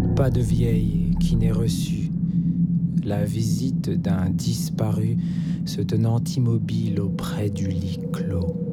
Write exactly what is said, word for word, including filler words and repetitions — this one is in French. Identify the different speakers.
Speaker 1: Pas de vieille qui n'ait reçu la visite d'un disparu se tenant immobile auprès du lit clos.